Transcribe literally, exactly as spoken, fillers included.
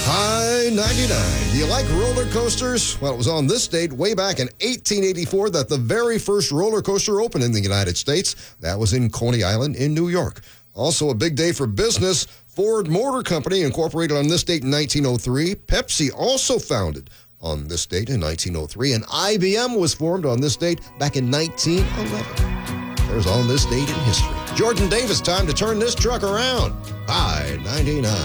High ninety-nine. Do you like roller coasters? Well, it was on this date way back in eighteen eighty-four that the very first roller coaster opened in the United States. That was in Coney Island in New York. Also a big day for business. Ford Motor Company incorporated on this date in nineteen oh three. Pepsi also founded on this date in nineteen oh three. And I B M was formed on this date back in nineteen eleven. There's on this date in history. Jordan Davis, time to turn this truck around. High ninety-nine.